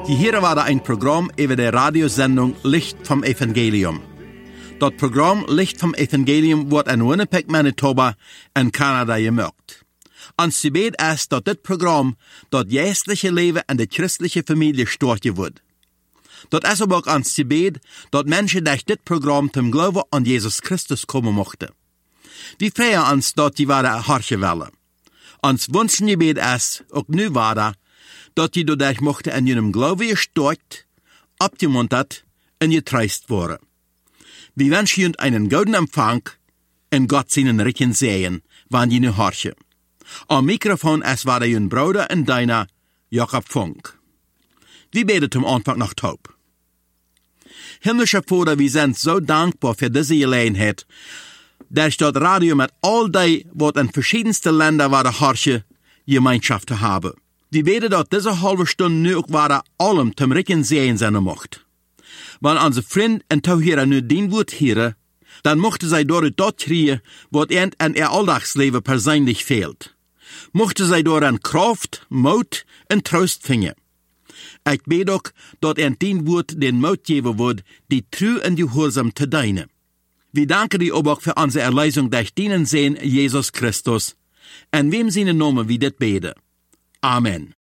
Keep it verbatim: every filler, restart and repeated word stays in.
Hier war ein Programm über die Radiosendung Licht vom Evangelium. Das Programm Licht vom Evangelium wird in Winnipeg, Manitoba in Kanada gemacht. Ons gebed ist, dass dit Programm das geestliche Leben in der christlichen Familie starten wird. Das ist aber auch ons gebed, dass Menschen durch dit Programm zum Glauben an Jesus Christus kommen mochten. Wir freuen uns, dass die wahre Harche wollen. Ons Wunschgebet ist, auch nu war dass die dadurch mochten in ihrem Glauben gestärkt, abgemuntert und getreust worden. Wir wünschen Ihnen einen guten Empfang und Gott seinen Richen sehen, wann die nu Harche. Am Mikrofon ist war Ihr Bruder und deiner Jakob Funk. Wir beten zum Anfang noch taub. Himmlischer Vater, wir sind so dankbar für diese Gelegenheit, dass das Radio mit all die, was in verschiedensten Ländern war der Harche, Gemeinschaft zu haben. Wir beten, dass diese halbe Stunde nu auch war allem zum Richen sehen sein macht. Wenn unsere Freund und Tauhierer nu den Wort hören, dann mochte sie dort das kriegen, was ihnen in ihr Alltagsleben persönlich fehlt. Mochte sie dort an Kraft, Mut und Trost finden. Ich bete auch, dass ihnen den Wort den Mut geben wird, die treu und gehorsam zu dienen. Wir danken dir aber auch für unsere Erlösung durch deinen Sohn Jesus Christus, in wem seinen Namen wir das beten. Amen.